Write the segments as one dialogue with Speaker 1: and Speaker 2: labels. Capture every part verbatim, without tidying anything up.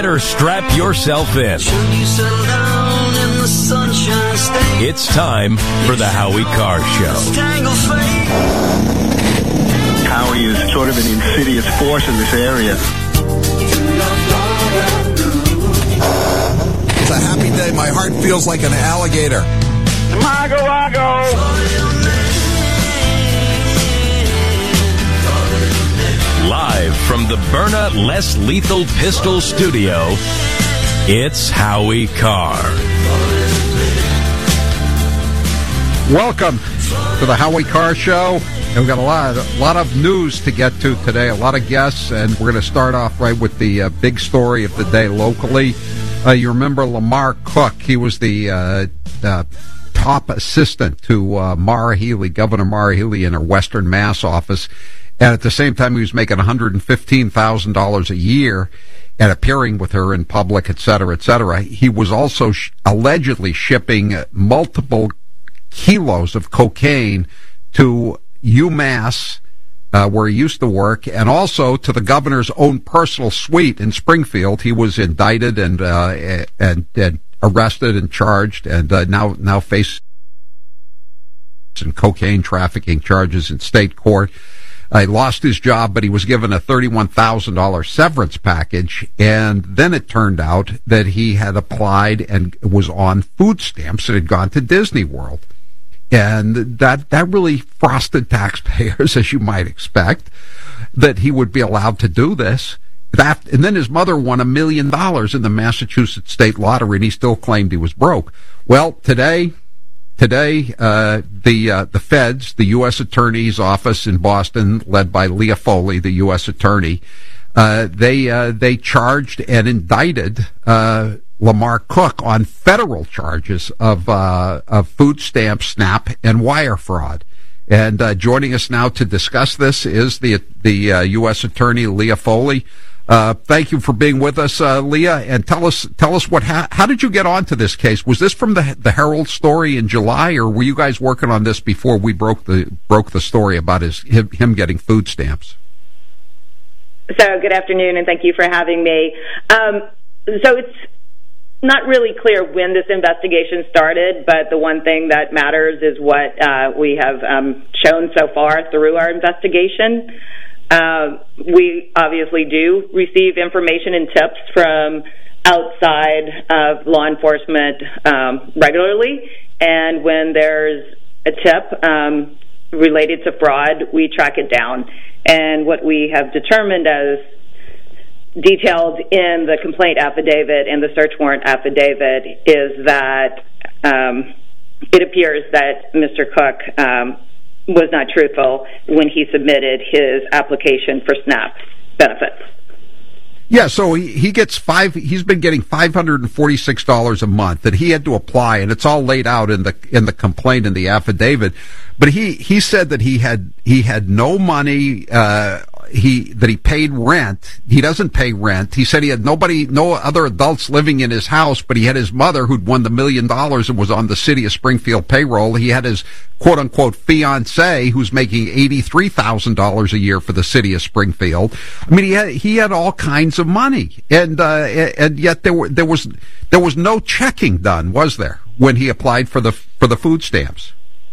Speaker 1: better strap yourself in. It's time for the Howie Carr Show.
Speaker 2: Howie is sort of an insidious force in this area.
Speaker 3: It's a happy day. My heart feels like an alligator.
Speaker 2: Mago, Mago.
Speaker 1: Live from the Byrna Less Lethal Pistol Studio, it's Howie Carr.
Speaker 4: Welcome to the Howie Carr Show. And we've got a lot, a lot of news to get to today, a lot of guests, and we're going to start off right with the uh, big story of the day locally. Uh, you remember Lamar Cook? He was the uh, uh, top assistant to uh, Maura Healey, Governor Maura Healey, in her Western Mass office. And at the same time, he was making one hundred fifteen thousand dollars a year and appearing with her in public, et cetera, et cetera. He was also sh- allegedly shipping multiple kilos of cocaine to UMass, uh, where he used to work, and also to the governor's own personal suite in Springfield. He was indicted and uh, and, and arrested and charged, and uh, now now facing cocaine trafficking charges in state court. Uh, he lost his job, but he was given a thirty-one thousand dollars severance package, and then it turned out that he had applied and was on food stamps and had gone to Disney World. And that, that really frosted taxpayers, as you might expect, that he would be allowed to do this. That, and then his mother won a million dollars in the Massachusetts state lottery, and he still claimed he was broke. Well, today, today, uh, the, uh, the feds, the U S Attorney's Office in Boston, led by Leah Foley, the U S Attorney, uh, they, uh, they charged and indicted, uh, Lamar Cook on federal charges of uh, of food stamp, SNAP, and wire fraud. And uh, joining us now to discuss this is the the uh, U S Attorney Leah Foley. Uh, thank you for being with us, uh, Leah. And tell us tell us what ha- how did you get onto this case? Was this from the the Herald story in July, or were you guys working on this before we broke the broke the story about his him, him getting food stamps?
Speaker 5: So good afternoon, and thank you for having me. Um, so it's not really clear when this investigation started, but the one thing that matters is what uh, we have um, shown so far through our investigation. Uh, we obviously do receive information and tips from outside of law enforcement um, regularly, and when there's a tip um, related to fraud, we track it down. And what we have determined, as detailed in the complaint affidavit and the search warrant affidavit, is that um, it appears that Mister Cook um, was not truthful when he submitted his application for SNAP benefits.
Speaker 4: Yeah, so he, he gets five. He's been getting five hundred and forty-six dollars a month that he had to apply, and it's all laid out in the in the complaint in the affidavit. But he, he said that he had he had no money. Uh, he that he paid rent. He doesn't pay rent. He said he had nobody, no other adults living in his house, but he had his mother who'd won the million dollars and was on the city of Springfield payroll. He had his quote unquote fiance who's making eighty-three thousand dollars a year for the city of Springfield. I mean, he had he had all kinds of money, and uh, and yet there were there was there was no checking done, was there, when he applied for the for the food stamps?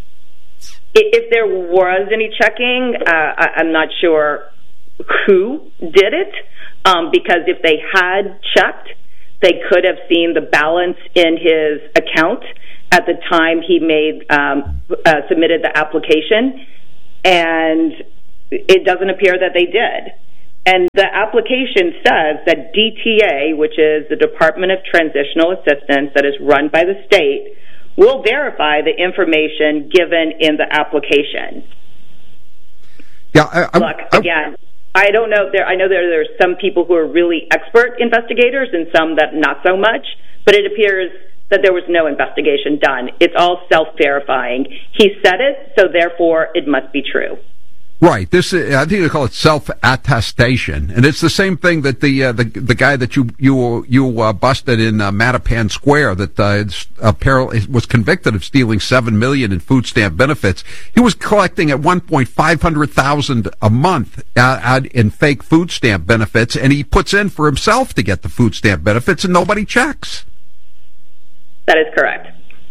Speaker 5: If there was any checking, uh, I, I'm not sure who did it, um, because if they had checked, they could have seen the balance in his account at the time he made um, uh, submitted the application, and it doesn't appear that they did. And the application says that D T A, which is the Department of Transitional Assistance that is run by the state, will verify the information given in the application.
Speaker 4: Yeah, I, I,
Speaker 5: Look,
Speaker 4: I,
Speaker 5: again, I don't know. There, I know there there's some people who are really expert investigators and some that not so much, but it appears that there was no investigation done. It's all self-verifying. He said it, so therefore it must be true.
Speaker 4: Right. This, uh, I think they call it self-attestation, and it's the same thing that the uh, the the guy that you you you uh, busted in uh, Mattapan Square that uh, apparently was convicted of stealing seven million in food stamp benefits. He was collecting at one point five hundred thousand a month uh, in fake food stamp benefits, and he puts in for himself to get the food stamp benefits, and nobody checks.
Speaker 5: That is correct.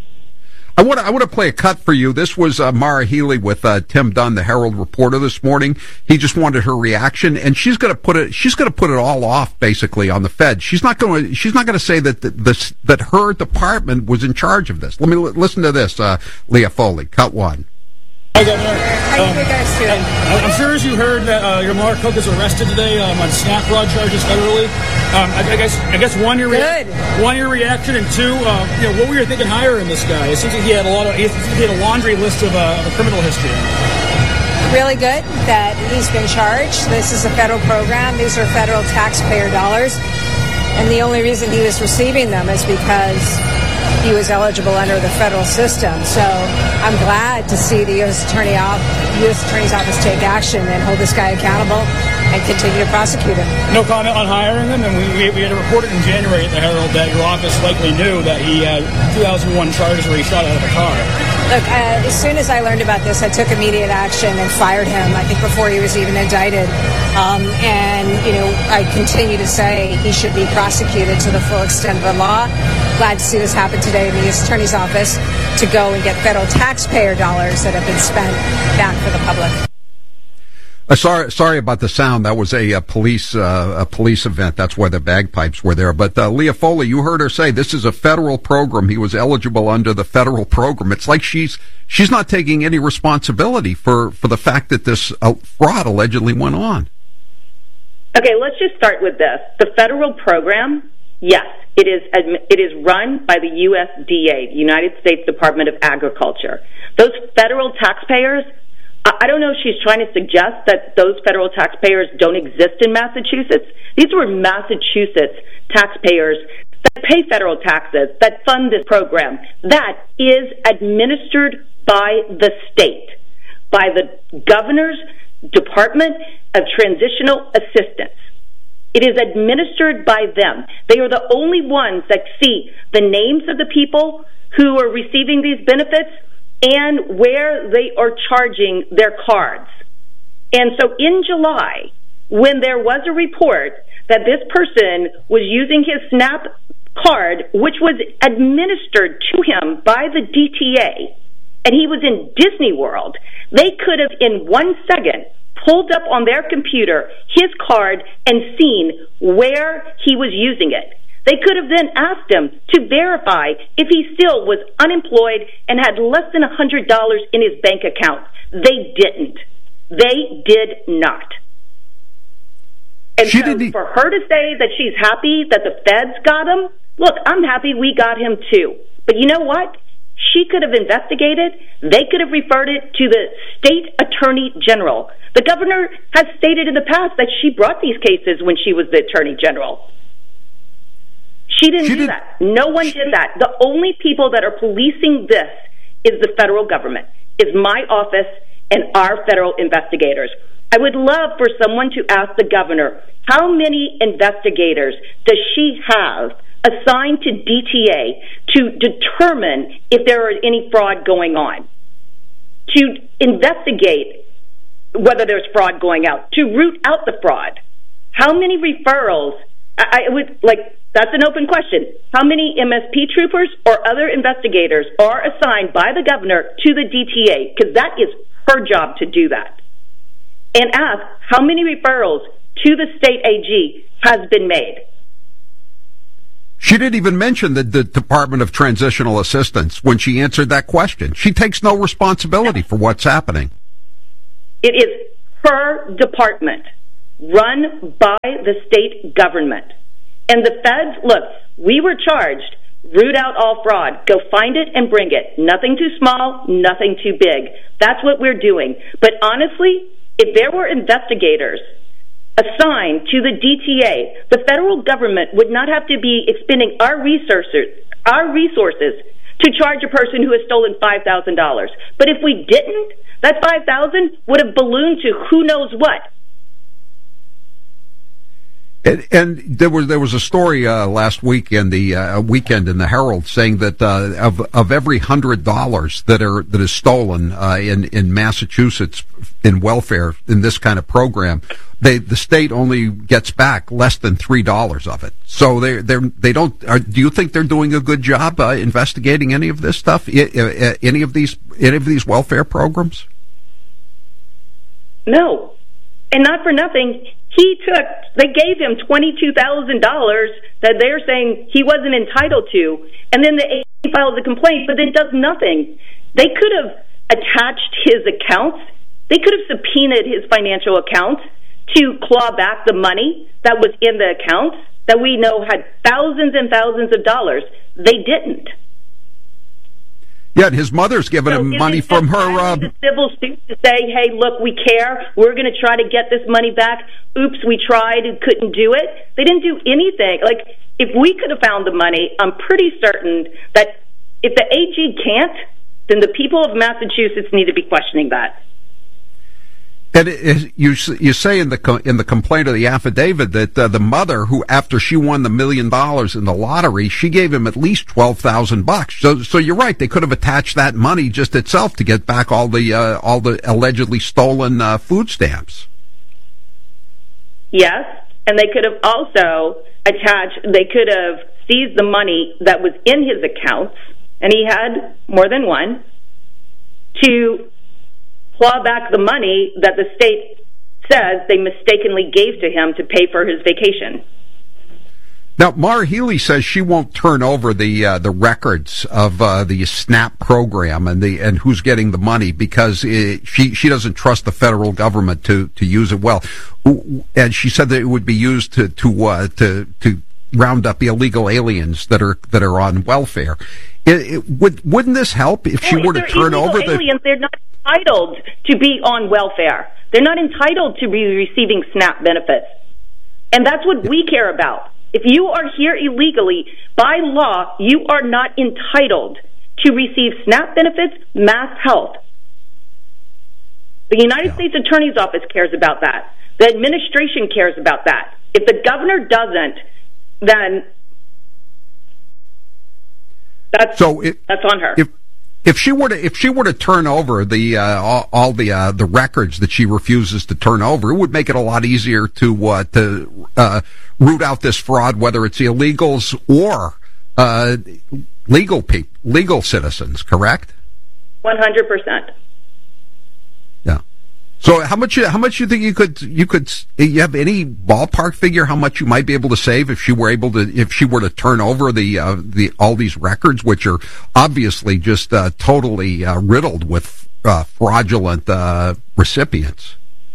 Speaker 4: I want to I want to play a cut for you. This was uh, Mara Healy with uh, Tim Dunn, the Herald reporter, this morning. He just wanted her reaction, and she's going to put it. She's going to put it all off basically on the Fed. She's not going to. She's not going to say that the, this that her department was in charge of this. Let me l- listen to this, uh, Leah Foley. Cut one.
Speaker 6: Hi, Governor.
Speaker 7: How um, you guys doing?
Speaker 6: I'm, I'm sure as you heard that uh, your Mark Cook is arrested today um, on snap fraud charges federally. Um, I, I guess I guess one your rea- one your reaction, and two, uh, you know, what were you thinking hiring this guy? It seems like he had a lot of he had a laundry list of, uh, of a criminal history.
Speaker 7: Really good that he's been charged. This is a federal program. These are federal taxpayer dollars, and the only reason he was receiving them is because he was eligible under the federal system. So I'm glad to see the U S Attorney U S Attorney's Office take action and hold this guy accountable and continue to prosecute him.
Speaker 6: No comment on hiring him, and we, we, we had reported in January at the Herald that your office likely knew that he had two thousand one charges where he shot out of a car.
Speaker 7: Look, uh, as soon as I learned about this, I took immediate action and fired him, I think before he was even indicted. Um, and, you know, I continue to say he should be prosecuted to the full extent of the law. Glad to see this happen today in the U S Attorney's Office to go and get federal taxpayer dollars that have been spent back for the public.
Speaker 4: Uh, sorry, sorry about the sound. That was a, a police uh, a police event. That's why the bagpipes were there. But uh, Leah Foley, you heard her say this is a federal program. He was eligible under the federal program. It's like she's she's not taking any responsibility for, for the fact that this uh, fraud allegedly went on.
Speaker 5: Okay, let's just start with this. The federal program, yes, it is it is run by the U S D A, the United States Department of Agriculture. Those federal taxpayers, I don't know if she's trying to suggest that those federal taxpayers don't exist in Massachusetts. These were Massachusetts taxpayers that pay federal taxes, that fund this program. That is administered by the state, by the governor's Department of Transitional Assistance. It is administered by them. They are the only ones that see the names of the people who are receiving these benefits and where they are charging their cards. And so in July, when there was a report that this person was using his SNAP card, which was administered to him by the D T A, and he was in Disney World, they could have in one second pulled up on their computer his card and seen where he was using it. They could have then asked him to verify if he still was unemployed and had less than one hundred dollars in his bank account. They didn't. They did not. And
Speaker 4: she
Speaker 5: so
Speaker 4: didn't...
Speaker 5: for her to say that she's happy that the feds got him, look, I'm happy we got him too. But you know what? She could have investigated. They could have referred it to the state attorney general. The governor has stated in the past that she brought these cases when she was the attorney general. She didn't
Speaker 4: she
Speaker 5: do
Speaker 4: did,
Speaker 5: that. No one
Speaker 4: she,
Speaker 5: did that. The only people that are policing this is the federal government, is my office and our federal investigators. I would love for someone to ask the governor, how many investigators does she have assigned to D T A to determine if there is any fraud going on, to investigate whether there's fraud going out, to root out the fraud? How many referrals? I, I would like, that's an open question. How many M S P troopers or other investigators are assigned by the governor to the D T A? Because that is her job to do that. And ask how many referrals to the state A G has been made.
Speaker 4: She didn't even mention the, the Department of Transitional Assistance when she answered that question. She takes no responsibility for what's happening.
Speaker 5: It is her department, run by the state government. And the feds, look, we were charged, root out all fraud, go find it and bring it. Nothing too small, nothing too big. That's what we're doing. But honestly, if there were investigators assigned to the D T A, the federal government would not have to be expending our resources, our resources to charge a person who has stolen five thousand dollars. But if we didn't, that five thousand would have ballooned to who knows what.
Speaker 4: And, and there was there was a story uh, last week in the uh, weekend in the Herald saying that uh, of of every hundred dollars that are that is stolen uh, in in Massachusetts in welfare in this kind of program, they the state only gets back less than three dollars of it. So they they they don't. Are, do you think they're doing a good job uh, investigating any of this stuff? I, uh, any of these any of these welfare programs?
Speaker 5: No, and not for nothing. He took, they gave him twenty-two thousand dollars that they're saying he wasn't entitled to, and then the A G files a complaint, but it does nothing. They could have attached his accounts. They could have subpoenaed his financial accounts to claw back the money that was in the accounts that we know had thousands and thousands of dollars. They didn't.
Speaker 4: Yeah, and his mother's given
Speaker 5: so
Speaker 4: him money from her uh,
Speaker 5: the civil suit to say, "Hey, look, we care. We're going to try to get this money back. Oops, we tried and couldn't do it." They didn't do anything. Like, if we could have found the money, I'm pretty certain that if the A G can't, then the people of Massachusetts need to be questioning that.
Speaker 4: And it, it, you you say in the in the complaint of the affidavit that uh, the mother, who after she won the million dollars in the lottery, she gave him at least twelve thousand bucks. So so you're right; they could have attached that money just itself to get back all the uh, all the allegedly stolen uh, food stamps.
Speaker 5: Yes, and they could have also attached. They could have seized the money that was in his accounts, and he had more than one, to claw back the money that the state says they mistakenly gave to him to pay for his vacation.
Speaker 4: Now, Maura Healey says she won't turn over the uh, the records of uh, the SNAP program and the and who's getting the money because it, she she doesn't trust the federal government to to use it well, and she said that it would be used to to uh, to to round up illegal aliens that are that are on welfare. It, it, would wouldn't this help if she
Speaker 5: well,
Speaker 4: were to turn over the
Speaker 5: aliens? They're not entitled to be on welfare. They're not entitled to be receiving SNAP benefits, and that's what we care about. If you are here illegally, by law, you are not entitled to receive SNAP benefits, mass health. The United yeah. States Attorney's Office cares about that. The administration cares about that. If the governor doesn't, then that's
Speaker 4: so it,
Speaker 5: that's on her.
Speaker 4: If, If she were to, if she were to turn over the uh, all, all the uh, the records that she refuses to turn over, it would make it a lot easier to uh, to uh, root out this fraud, whether it's illegals or uh, legal people, legal citizens. Correct?
Speaker 5: One hundred percent.
Speaker 4: Yeah. So how much how much you think you could you could you have any ballpark figure how much you might be able to save if she were able to if she were to turn over the uh, the all these records, which are obviously just uh, totally uh, riddled with uh, fraudulent uh, recipients?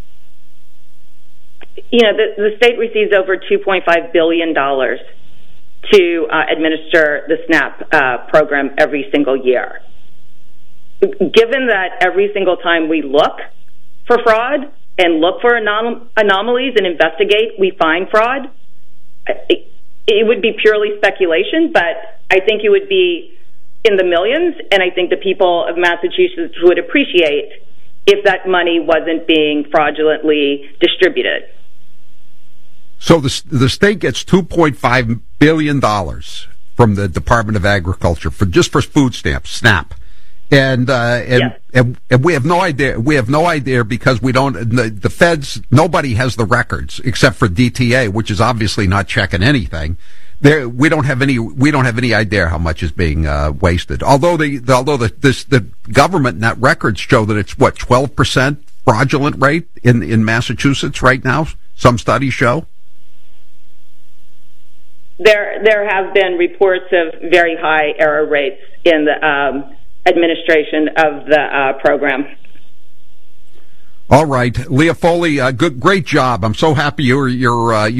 Speaker 5: You know, the, the state receives over two point five billion dollars to uh, administer the SNAP uh, program every single year. Given that every single time we look for fraud and look for anom- anomalies and investigate, we find fraud, it, it would be purely speculation, but I think it would be in the millions, and I think the people of Massachusetts would appreciate if that money wasn't being fraudulently distributed.
Speaker 4: So the the state gets two point five billion dollars from the Department of Agriculture for just for food stamps, SNAP. And, uh, and,
Speaker 5: yes.
Speaker 4: and, and we have no idea, we have no idea because we don't, the, the feds, nobody has the records except for D T A, which is obviously not checking anything. There, we don't have any, we don't have any idea how much is being, uh, wasted. Although the, the although the, this, the government net records show that it's what, twelve percent fraudulent rate in, in Massachusetts right now? Some studies show.
Speaker 5: There, there have been reports of very high error rates in the, um, administration of the uh, program.
Speaker 4: All right, Leah Foley, uh, good, great job. I'm so happy you're you're uh,